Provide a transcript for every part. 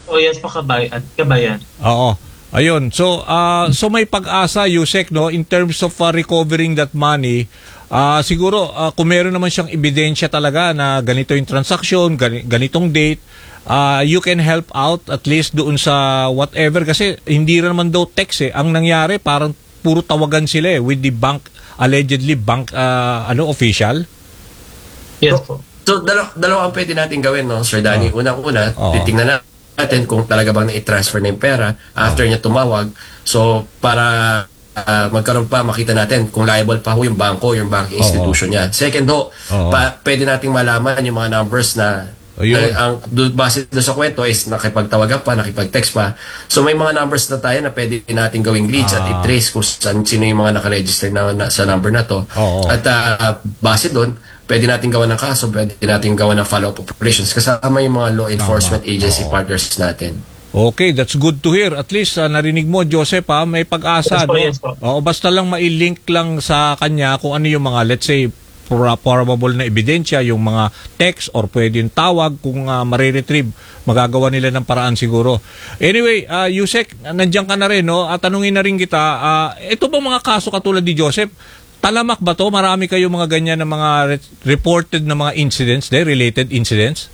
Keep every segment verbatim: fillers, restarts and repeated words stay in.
Oh, yes po, kabay at kabayan. Oo. Ayun. So, uh, so may pag-asa, Yusek, no, in terms of uh, recovering that money. Uh, siguro, uh, kung meron naman siyang ebidensya talaga na ganito yung transaction, ganitong date, uh, you can help out at least doon sa whatever. Kasi hindi rin naman daw text eh. Ang nangyari, parang puro tawagan sila eh with the bank, allegedly bank uh, ano official. Yes po. So, dalaw dalawang pwede natin gawin, no, Sir Danny. Oh. Unang-una, Oh. titingnan natin kung talaga bang na-transfer na yung pera after oh. niya tumawag. So, para uh, magkaroon pa, makita natin kung liable pa ho yung bangko, yung banking institution oh. niya. Second ho, oh. pa, pwede nating malaman yung mga numbers na oh, uh, ang base doon sa kwento is nakipagtawagan pa, nakipag-text pa. So, may mga numbers na tayo na pwede nating gawing leads ah. at i-trace kung saan, sino yung mga nakaregister na, na, sa number na to. Oh, oh. At uh, base doon, pwede natin gawa ng kaso, pwede natin gawa ng follow-up operations kasama yung mga law enforcement Tama. agency oh. partners natin. Okay, that's good to hear. At least uh, narinig mo, Joseph, ha, may pag-asa. Yes, no? Yes, Oo, basta lang mailink lang sa kanya kung ano yung mga, let's say, probable na ebidensya, yung mga text or pwede yung tawag kung uh, mariretrieve, magagawa nila ng paraan siguro. Anyway, uh, Yusek, nandiyan ka na rin, no? At tanungin na rin kita, uh, ito ba mga kaso katulad ni Joseph, talamak ba to? Marami kayo mga ganyan na mga re reported na mga incidents, de, related incidents?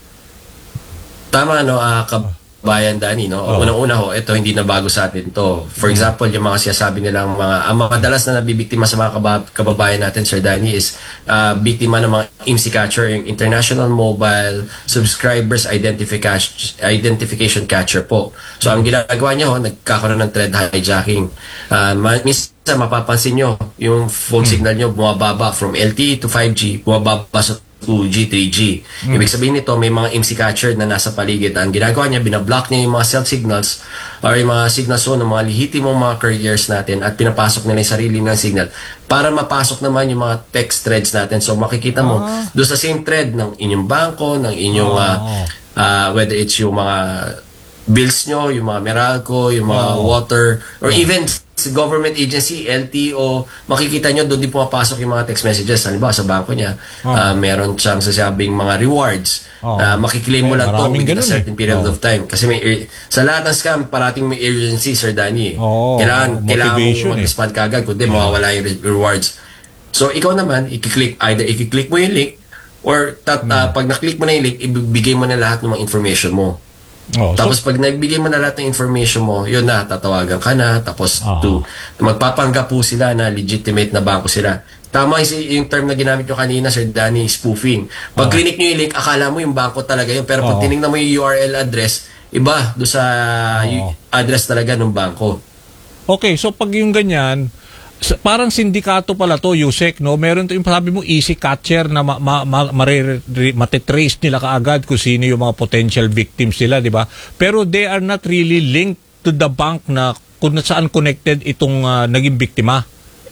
Tama, no, uh, kabayan Danny, no? Oh. Unang-una ho, ito hindi na bago sa atin to. For example, yung mga sinasabi nilang mga, ang mga madalas na nabibiktima sa mga kabab kababayan natin, Sir Danny, is uh, biktima ng mga I M S I catcher, yung International Mobile Subscribers Identification, Identification Catcher po. So, ang ginagawa niya ho, nagkakaroon ng thread hijacking. Uh, minsan, mapapansin nyo, yung phone signal nyo bumababa from L T E to five G, bumababa sa two G, three G. Mm. Ibig sabihin nito, may mga I M S I catcher na nasa paligid. Ang ginagawa niya, binablock niya yung mga cell signals or yung mga signals so, ng mga lehitimong mga carriers natin at pinapasok nila yung sarili ng signal para mapasok naman yung mga text threads natin. So makikita mo, oh. doon sa same thread ng inyong bangko, ng inyong, oh. uh, uh, whether it's yung mga bills nyo, yung mga Meralco, yung mga oh. water, or oh. even sa government agency, L T O, makikita nyo doon din pumapasok yung mga text messages. Halimbawa, sa bangko niya, oh. uh, meron siyang sasabing mga rewards. Oh. Uh, makiklaim mo lang to within a certain period oh. of time. Kasi may, sa lahat ng scam, parating may urgency, Sir Danny. Oh. Kailangan, kailangan mo mag-respond eh. kagad, kundi oh. mawawala yung rewards. So, ikaw naman, i-click, either i-click mo yung link, or tat, uh, pag na-click mo na yung link, ibibigay mo na lahat ng mga information mo. Oh, tapos so, pag nagbigay mo na lahat ng information mo, yun na, tatawagan ka na, tapos uh -huh. to, magpapanggap po sila na legitimate na bangko sila. Tama yung term na ginamit nyo kanina, Sir Danny, spoofing. Pag uh -huh. clinic nyo yung link, akala mo yung bangko talaga yun, pero pag uh -huh. tinignan mo yung U R L address, iba do sa uh -huh. address talaga ng bangko. Okay, so pag yung ganyan, parang sindikato pala to, Yusek, no? Meron to yung sabi mo easy catcher na ma ma ma matitrace nila kaagad kung sino yung mga potential victims nila, di ba? Pero they are not really linked to the bank na kung saan connected itong uh, naging biktima.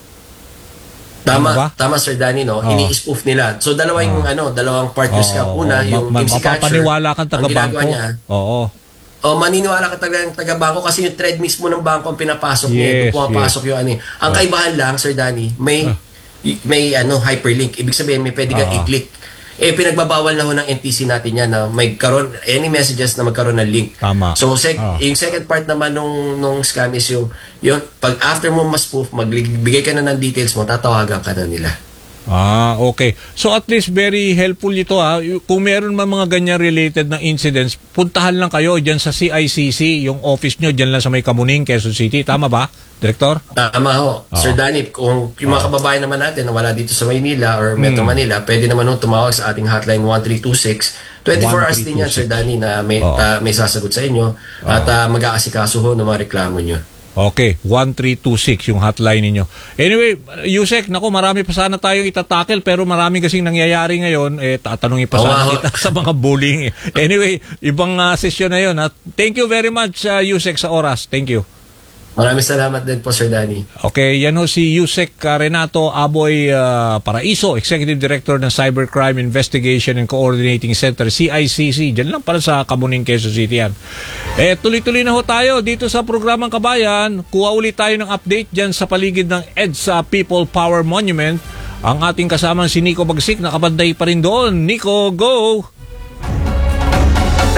Tama, tama, tama Sir Danny, no? Oh. Ini-spoof nila. So dalawa yung oh. ano, dalawang part yung oh. scam. Una, yung ma easy catcher. Mapapaniwala kang taga-bangko. Oo. O, maniniwala ka talaga ng taga-bangko kasi yung thread mismo ng bangko ang pinapasok niya. Yes, pumapasok yes. yung ano. Ang kaibahan lang, Sir Danny, may uh. may ano hyperlink. Ibig sabihin, may pwede kang uh. i-click. Eh, pinagbabawal na ho ng N T C natin yan na may karon any messages na magkaroon ng link. Tama. So, sec uh. yung second part naman nung, nung scam is yung, yung pag after mo ma-spoof, magbigay ka na ng details mo, tatawagan ka na nila. Ah, okay. So at least very helpful ito ha. Kung meron man mga ganyan related na incidents, puntahan lang kayo dyan sa C I C C, yung office nyo dyan lang sa may Kamuning, Quezon City. Tama ba, Director? Tama ho. Oh. Sir Danny, kung yung mga oh. kababayan naman natin na wala dito sa Maynila or Metro hmm. Manila, pwede naman ho tumawag sa ating hotline one three two six. twenty-four hours din yan, Sir Danny, na may, oh. uh, may sasagot sa inyo oh. at uh, mag-aasikaso ho ng mga reklamo nyo. Okay, one three two six yung hotline ninyo. Anyway, Yusek, naku, marami pa sana tayong itatackle pero marami kasing nangyayari ngayon. Eh, tatanungin pa sana oh, kita sa mga bullying. Anyway, ibang uh, sesyon na yun. Ha? Thank you very much, uh, Yusek, sa oras. Thank you. Maraming salamat din po, Sir Danny. Okay, yan ho si Yusek uh, Renato Aboy uh, Paraiso, Executive Director ng Cybercrime Investigation and Coordinating Center, C I C C. Diyan lang para sa Kamuning, Quezon City yan. Eh, tuloy-tuloy na ho tayo dito sa programang Kabayan. Kuha ulit tayo ng update dyan sa paligid ng EDSA People Power Monument. Ang ating kasamang si Nico Bagsik, nakabanday pa rin doon. Nico, go!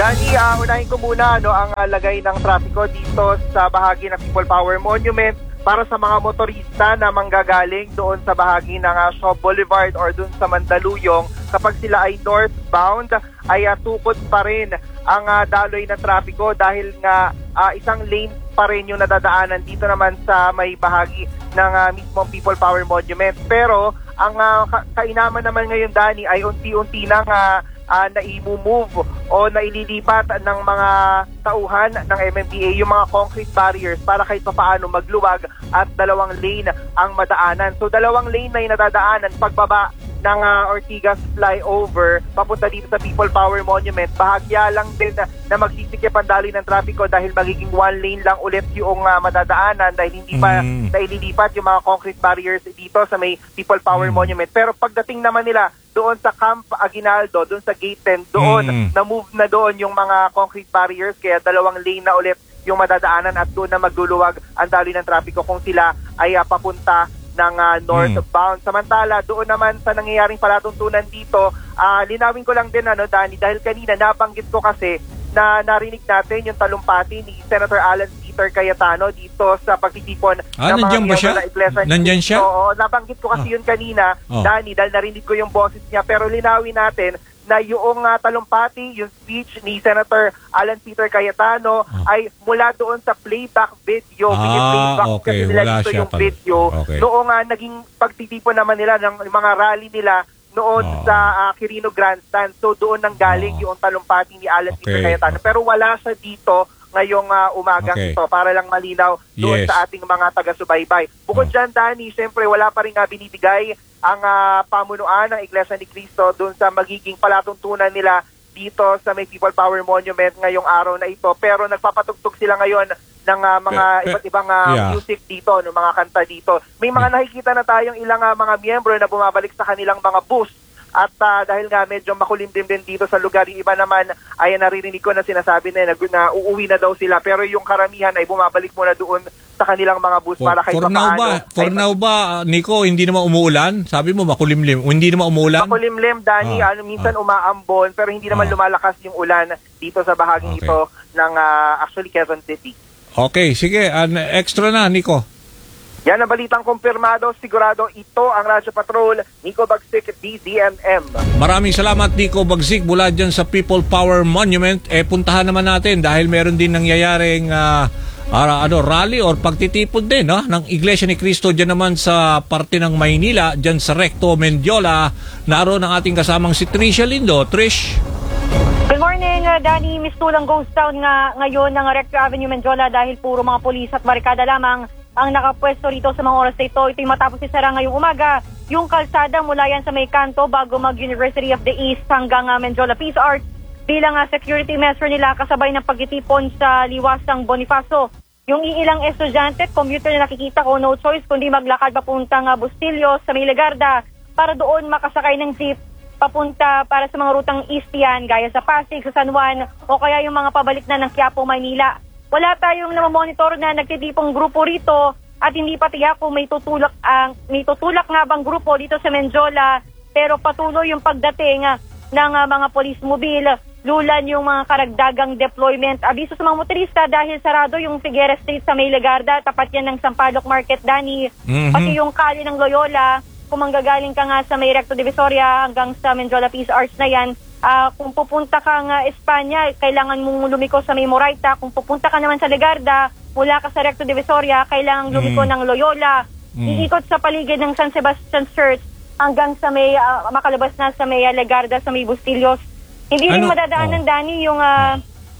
Dani, uh, unahin ko muna no, ang uh, lagay ng trapiko dito sa bahagi ng People Power Monument para sa mga motorista na manggagaling doon sa bahagi ng uh, Shaw Boulevard or doon sa Mandaluyong. Kapag sila ay northbound, ay uh, tukod pa rin ang uh, daloy ng trapiko dahil nga uh, isang lane pa rin yung nadadaanan dito naman sa may bahagi ng uh, mismong People Power Monument. Pero ang uh, ka- kainaman naman ngayon, Dani, ay unti-unti nang uh, uh, na-move o naililipat ng mga tauhan ng M M D A yung mga concrete barriers para kahit papaano magluwag at dalawang lane ang madaanan. So dalawang lane na yung nadadaanan pagbaba ng uh, Ortigas flyover papunta dito sa People Power Monument. Bahagya lang din na, na magsisikip ang daloy ng trapiko dahil magiging one lane lang ulit yung uh, madadaanan dahil hindi pa mm. naililipat yung mga concrete barriers dito sa may People Power mm. Monument. Pero pagdating naman nila doon sa Camp Aguinaldo, doon sa Gate ten, doon mm. na-move na doon yung mga concrete barriers kaya dalawang lane na ulit yung madadaanan at doon na magluluwag ang daloy ng trapiko kung sila ay uh, papunta ng uh, northbound. Hmm. Samantala, doon naman sa nangyayaring palatuntunan dito, uh, linawin ko lang din, ano, Dani, dahil kanina nabanggit ko kasi na narinig natin yung talumpati ni Senator Alan Peter Cayetano dito sa pagtitipon ah, ng mga miyembro na iglesia. Nandyan siya? Oo, nabanggit ko kasi oh. yun kanina, oh. Dani, dahil narinig ko yung boses niya. Pero linawin natin na yung uh, talumpati, yung speech ni Senator Alan Peter Cayetano oh. ay mula doon sa playback video. Ah, playback okay. kasi nila Wala dito siya yung pala. video. Okay. Noong uh, naging pagtitipon naman nila ng mga rally nila noon oh. sa uh, Quirino Grandstand. So doon nang galing oh. yung talumpati ni Alan okay. Peter Cayetano. Pero wala siya dito ngayong uh, umagang okay. ito para lang malinaw doon yes. sa ating mga taga-subaybay. Bukod oh. dyan, Dani, siyempre wala pa rin uh, binibigay ang uh, pamunuan ng Iglesia ni Cristo doon sa magiging palatuntunan nila dito sa may People Power Monument ngayong araw na ito. Pero nagpapatugtog sila ngayon ng uh, mga pe, pe, iba't ibang uh, yeah. music dito, no, mga kanta dito. May mga nakikita na tayong ilang uh, mga miyembro na bumabalik sa kanilang mga bus. At uh, dahil nga medyo makulimlim din dito sa lugar, yung iba naman ay naririnig ko na sinasabi na, na, na uuwi na daw sila. Pero yung karamihan ay bumabalik muna doon sa kanilang mga bus for, para kahit for now ba, For now ba, Nico, hindi naman umuulan? Sabi mo makulimlim. Hindi naman umuulan? Makulimlim, Dani. Ah, ano, minsan ah. umaambon pero hindi naman ah. lumalakas yung ulan dito sa bahaging okay. ito ng uh, actually Quezon City. Okay, sige. Uh, extra na, Nico. Yan ang balitang kumpirmado. Sigurado ito ang Radyo Patrol. Nico Bagsik, D Z M M. Maraming salamat, Nico Bagsik, mula dyan sa People Power Monument. Eh, puntahan naman natin dahil meron din nangyayaring uh, uh, ano, rally or pagtitipon din no? ng Iglesia ni Cristo dyan naman sa parte ng Maynila, dyan sa Recto Mendiola. Naroon ang ating kasamang si Tricia Lindo. Trish? Good morning, uh, Danny. Mistulang ghost town nga ngayon ng Recto Avenue Mendiola dahil puro mga pulis at barikada lamang ang nakapwesto rito sa mga oras na ito. Ito'y matapos isara ngayong umaga yung kalsada mula yan sa may kanto bago mag-University of the East hanggang uh, Mendiola Peace Arts bilang uh, security measure nila kasabay ng pagtitipon sa liwasang Bonifacio. Yung iilang estudyante at commuter na nakikita ko, no choice kundi maglakad papuntang uh, Bustillos sa may Legarda para doon makasakay ng jeep papunta para sa mga rutang east yan gaya sa Pasig, sa San Juan o kaya yung mga pabalik na ng Quiapo, Maynila. Wala tayong namamonitor na nagtitipong grupo rito at hindi pa tiyak kung may tutulak ang uh, may tutulak nga bang grupo dito sa Mendiola, pero patuloy yung pagdating uh, ng uh, mga police mobile, lulan yung mga karagdagang deployment. Abiso sa mga motorista dahil sarado yung Figueres Street sa May Legarda, tapat yan ng Sampaloc Market, Dani. Mm-hmm. Pati yung kalye ng Loyola, kung manggagaling ka nga sa may Recto Divisoria hanggang sa Mendiola Peace Arts na yan, Uh, kung pupunta ka nga Espanya, kailangan mong lumiko sa may Moraita. Kung pupunta ka naman sa Legarda, mula ka sa Recto Divisoria, kailangan lumiko mm. ng Loyola. Mm. Iikot sa paligid ng San Sebastian Church hanggang sa may uh, makalabas na sa may uh, Legarda, sa may Bustillos. Hindi ano? rin madadaanan, oh. Dani, yung uh,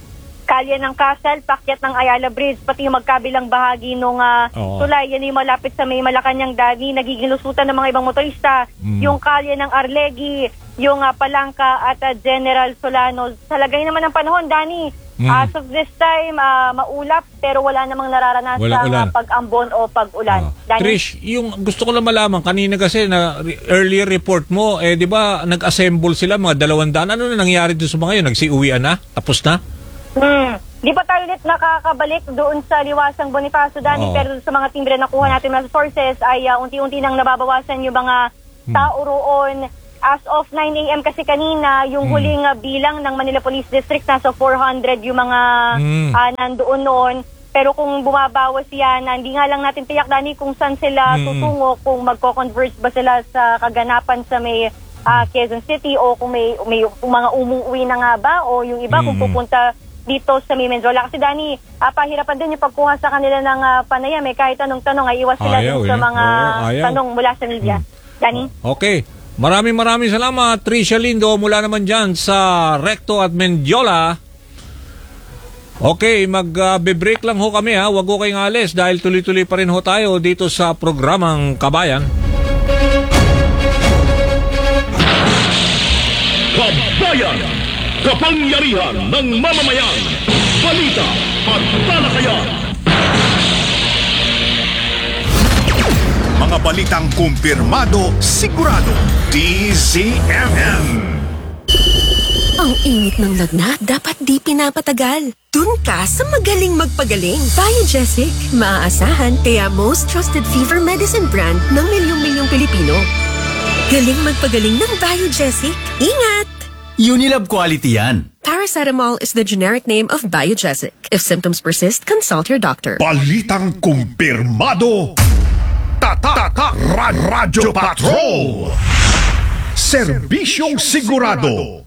kalye ng Castle, pakyat ng Ayala Bridge, pati yung magkabilang bahagi ng uh, oh. tulay. Yan yung malapit sa may Malacanang, Dani. Nagiging lusutan ng mga ibang motorista. Mm. Yung kalye ng Arlegui, yung uh, Palangka at uh, General Solano. Sa lagay naman ng panahon, Dani, mm. as of this time, uh, maulap pero wala namang nararanasan uh, pag-ambon o pag-ulan. Uh, Trish, yung gusto ko lang malaman, kanina kasi na earlier report mo, eh di ba nag-assemble sila mga dalawang daan. Ano na nangyari doon sa mga yun? Nagsiuwian na? Tapos na? Hmm. Di pa tayo ulit nakakabalik doon sa liwasang Bonifacio, Dani, oh. pero sa mga timbre na nakuha natin mga sources ay uh, unti-unti nang nababawasan yung mga hmm. tao roon. as of nine a.m. kasi kanina, yung Mm. huling uh, bilang ng Manila Police District, nasa four hundred yung mga Mm. uh, nandoon noon. Pero kung bumabawas yan, hindi nga lang natin tiyak, Dani, kung saan sila Mm. tutungo, kung magko-converge ba sila sa kaganapan sa may uh, Quezon City, o kung may, may kung mga umuwi na nga ba, o yung iba kung Mm. pupunta dito sa may Menjola. Kasi, Dani, uh, pahirapan din yung pagkuha sa kanila ng uh, panayam. Eh, kahit anong tanong, ay iwas sila Ayaw, din sa eh. mga Oo, ayaw. tanong mula sa media. Dani? Okay. Maraming maraming salamat, Tricia Lindo, mula naman dyan sa Recto at Mendiola. Okay, mag-break lang ho kami ha. Huwag ho kayong alis dahil tuloy-tuloy pa rin ho tayo dito sa programang Kabayan. Kabayan! Kapangyarihan ng mamamayan! Balita at talakayan! Mga balitang kumpirmado, sigurado, D Z M M. Ang init ng lagnat, dapat di pinapatagal. Dun ka sa magaling magpagaling. Biogesic, maaasahan, kaya most trusted fever medicine brand ng milyong-milyong Pilipino. Galing magpagaling ng Biogesic. Ingat! Unilab quality yan. Paracetamol is the generic name of Biogesic. If symptoms persist, consult your doctor. Balitang kumpirmado, Tata Ra- Radyo Patrol. Serbisyong sigurado,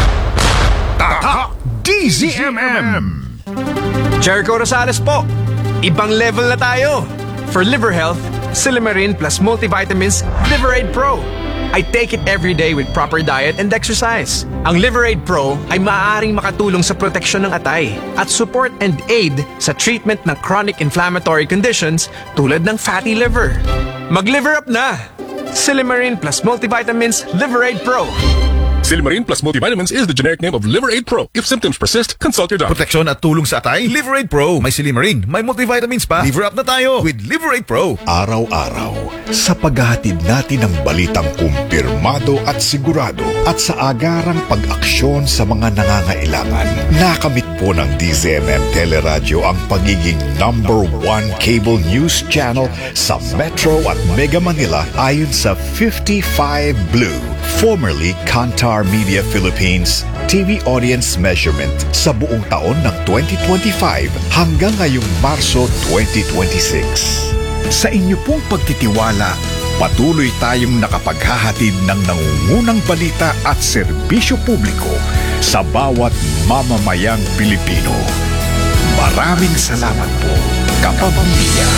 Tata D Z M M. Jericho Rosales po. Ibang level na tayo. For liver health, Silimarin plus multivitamins Liverade Pro. I take it every day with proper diet and exercise. Ang Liverade Pro ay maaaring makatulong sa proteksyon ng atay at support and aid sa treatment ng chronic inflammatory conditions tulad ng fatty liver. Mag-liver up na! Silimarin plus multivitamins Liverade Pro. Silimarin plus multivitamins is the generic name of Liverade Pro. If symptoms persist, consult your doctor. Proteksyon at tulong sa atay, Liverade Pro. May Silimarin, may multivitamins pa. Liver up na tayo with Liverade Pro. Araw-araw, sa paghahatid natin ng balitang kumpirmado at sigurado at sa agarang pag-aksyon sa mga nangangailangan, nakamit po ng D Z M M Teleradyo ang pagiging number one cable news channel sa Metro at Mega Manila ayon sa fifty-five Blue, formerly Kantar Media Philippines T V audience measurement sa buong taon ng twenty twenty-five hanggang ngayong Marso twenty twenty-six. Sa inyo pong pagtitiwala, patuloy tayong nakapaghahatid ng nangungunang balita at serbisyo publiko sa bawat mamamayang Pilipino. Maraming salamat po, kapamilya.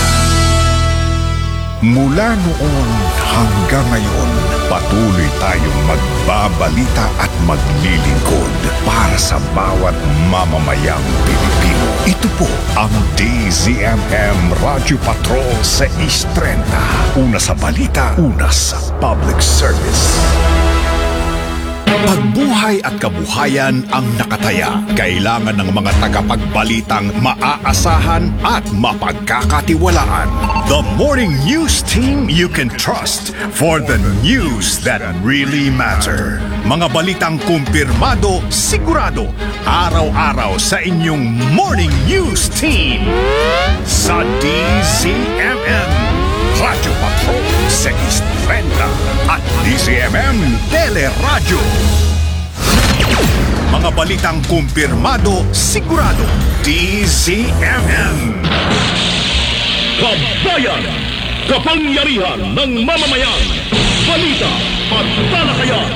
Mula noon hanggang ngayon, patuloy tayong magbabalita at maglilingkod para sa bawat mamamayang Pilipino. Ito po ang D Z M M Radyo Patrol sa East thirty. Una sa balita, una sa public service. Pagbuhay at kabuhayan ang nakataya. Kailangan ng mga tagapagbalitang maaasahan at mapagkakatiwalaan. The morning news team you can trust for the news that really matter. Mga balitang kumpirmado, sigurado, araw-araw sa inyong morning news team. Sa D Z M M Radyo Patrol sa East thirty at D Z M M Teleradyo. Mga balitang kumpirmado, sigurado, D Z M M. Kabayan! Kapangyarihan ng mamamayan! Balita at talakayan!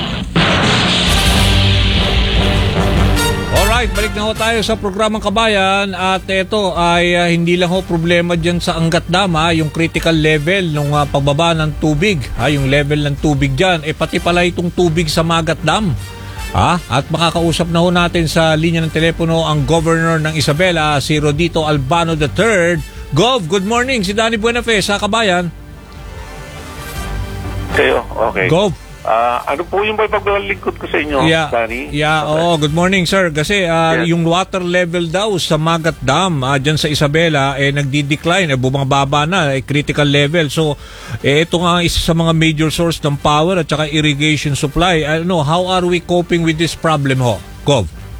Alright, balik na ho tayo sa programang Kabayan at ito ay uh, hindi lang ho problema dyan sa Angat Dam, ha, yung critical level ng uh, pagbaba ng tubig, ha, yung level ng tubig dyan, eh pati pala itong tubig sa Magat Dam. Ha? At makakausap na ho natin sa linya ng telepono ang Governor ng Isabela, si Rodito Albano the third. Gov, good morning, si Danny Buenafe sa Kabayan. Kayo, okay. Gov. Uh, ano po yung paglilingkod ko sa inyo, yeah, Danny? Yeah, okay. Oh, good morning, sir. Kasi uh, yes. Yung water level daw sa Magat Dam uh, dyan sa Isabela, eh, nagdi-decline, eh, bumababa na, eh, critical level. So, eh, ito nga isa sa mga major source ng power at saka irrigation supply. Ano, how are we coping with this problem, ho? Gov?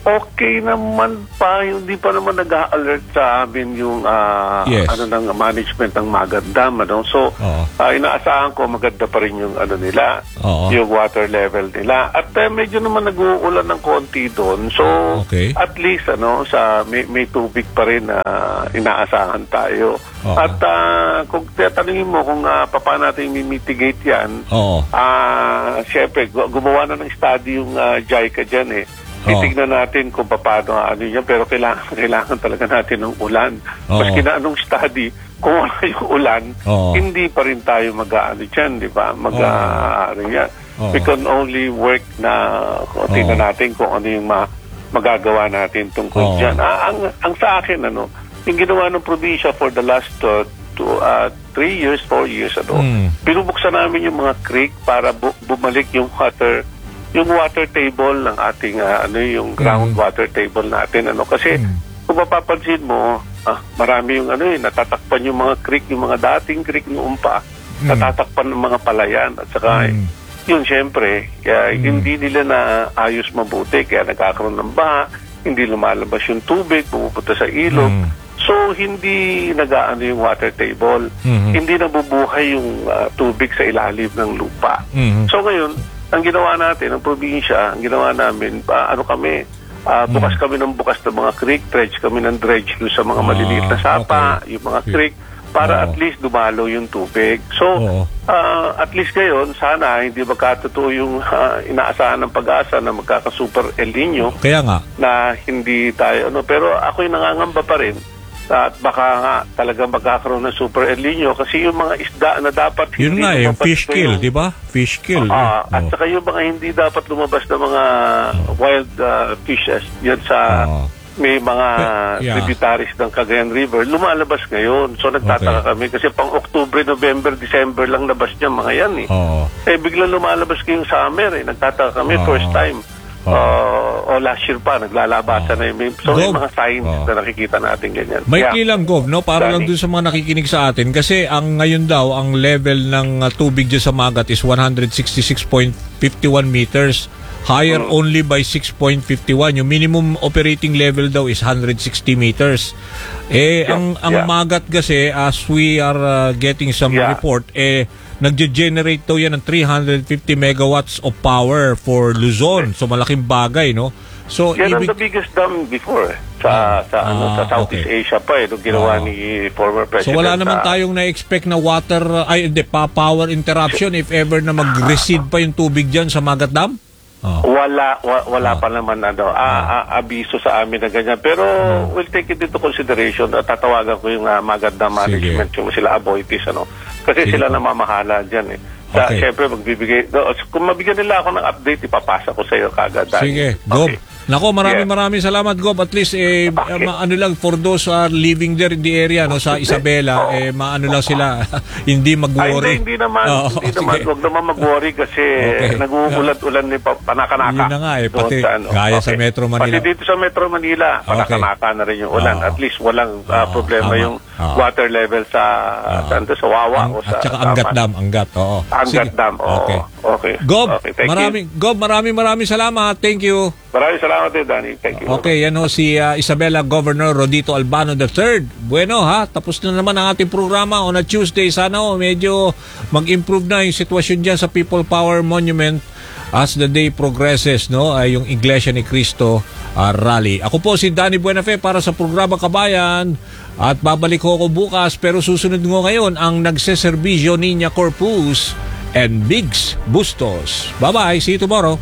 Okay naman pa, hindi pa naman nag-a-alert sa amin yung ah, Yes. ano ng management ng Magat Dam, ano. So, Oo. ah, inaasahan ko maganda pa rin yung ano nila, Oo. yung water level nila. At eh, medyo naman nag-uulan ng konti doon. So, Okay. at least ano, sa may, may tubig pa rin na inaasahan tayo. Oo. At ah, kung tatanungin mo kung uh, paano natin i-mitigate 'yan, Oo. ah, syempre gu- gumawa na ng study yung uh, JICA diyan eh. Titignan natin kung paano ano yan, pero kailangan, kailangan talaga natin ng ulan. Oo. Maski na anong study, kung wala yung ulan, Oo. hindi pa rin tayo mag-ano dyan, di ba? Mag, Oo. uh, ano yan. Oo. We can only work na, kung tingnan Oo. natin kung ano yung ma- magagawa natin tungkol Oo. dyan. Ah, ang, ang sa akin, ano, yung ginawa ng probinsya for the last uh, two, uh, three years, four years, ano, Mm. binubuksan namin yung mga creek para bu- bumalik yung water yung water table ng ating uh, ano yung groundwater table natin, ano, kasi Mm. kung mapapansin mo, ah, marami yung ano eh, natatakpan yung mga creek, yung mga dating creek noon pa, Mm. natatakpan ng mga palayan, at saka Mm. yun syempre, kaya hindi nila na ayos mabuti, kaya nagkakaroon ng baha, hindi lumalabas yung tubig, pumupunta sa ilog. Mm. So, hindi nag-aano yung water table, Mhm. hindi nabubuhay yung ah, tubig sa ilalim ng lupa. Mhm. So, ngayon, ang ginawa natin, ang probinsya, ang ginawa namin, ah, ano kami, ah, bukas kami ng bukas ng mga creek, dredge kami ng dredge doon sa mga Ah, maliliit na sapa, okay. yung mga creek, para Oo. at least dumalo yung tubig. So, Oo. ah, at least ngayon, sana hindi magkatotoo yung ah, inaasahan ng pag-asa na magkaka-super El Nino, Kaya nga. na hindi tayo, ano, pero ako'y nangangamba pa rin at baka nga talaga magkakaroon ng super El Nino kasi yung mga isda na dapat Yun hindi nga, yung lumabas fish na kill, yung- di ba? Fish kill. Ah, Oh. at saka yung mga hindi dapat lumabas na mga wild ah, fishes yan sa Oo. may mga Eh, yeah. tributaries ng Cagayan River, lumalabas ngayon. So nagtataka Okay. kami kasi pang October, November, December lang labas niya mga yan eh. Oo. Eh biglang lumalabas kayong summer eh. Nagtataka kami Oo. first time. Oo. Uh, o last year pa, naglalabasan na yung... So may Gob. mga signs Oo. na nakikita natin ganyan. May Yeah. lang, Gov, no? Para lang Danny. dun sa mga nakikinig sa atin. Kasi ang ngayon daw, ang level ng uh, tubig dyan sa Magat is one hundred sixty-six point five one meters. Higher Hmm. only by six point five one. Yung minimum operating level daw is one hundred sixty meters. Eh, Yeah, ang ang yeah. Magat kasi, as we are uh, getting some Yeah. report, eh, nagge-generate daw yan ng three hundred fifty megawatts of power for Luzon. So, malaking bagay, no? So, Yan ang ibig... the biggest dam before eh. sa sa ano sa Ah, Southeast okay. Asia pa eh nung ginawa Ah. ni former president. So wala naman ah, tayong na-expect na water, uh, ay hindi, pa power interruption if ever na mag-recede pa yung tubig dyan sa Magat Dam? Oh. Wala wa- wala Ah. pa naman ano ah, ah, abiso sa amin na ganyan. Pero we'll take it into consideration at tatawagan ko yung uh, Maganda management, yung sila Aboitis ano. Kasi Sige sila po. namamahala diyan eh. Sa, Okay. Siyempre magbibigay no, kung mabigyan nila ako ng update ipapasa ko sa iyo kagad. Dani. Sige, Gob. Okay. Nako, maraming Yeah. maraming salamat, Gob. At least, eh, Okay. ma- ano lang, for those who are living there in the area, no, sa Isabela, eh, maano lang sila, hindi Ay, mag-worry. hindi, hindi naman, Oo, hindi sige. naman, huwag naman mag-worry kasi Okay. nag-uulat-ulan ni pa- panakanaka. Yun na nga eh, doon pati sa ano. gaya sa Metro Manila. Pati dito sa Metro Manila, panakanaka na rin yung ulan. Oo. At least walang ah, Oo, problema tama. yung Oo. water level sa, saan to, sa Wawa Ang- o sa at saka Angat Taman. Dam, Angat, oo. Angat Sige. Dam, oo. Okay. Okay. Gob, Okay, thank maraming, Gob, maraming maraming salamat. Thank you. you. Maraming salamat din, Danny. Thank you. Okay, yan ho si uh, Isabela Governor Rodito Albano the third. Bueno ha, tapos na naman ang ating programa on a Tuesday. Sana ho, medyo mag-improve na yung sitwasyon dyan sa People Power Monument as the day progresses, no? Ay yung Iglesia ni Cristo uh, rally. Ako po si Danny Buenafe para sa programa Kabayan at babalik ko ako bukas pero susunod ngo ngayon ang nagseserbisyo Niña Corpus and Bigs Bustos. Bye-bye, see you tomorrow.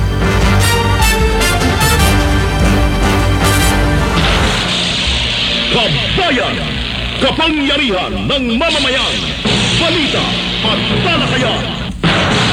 Kabayan, kapangyarihan ng mamamayan, balita at talakayan.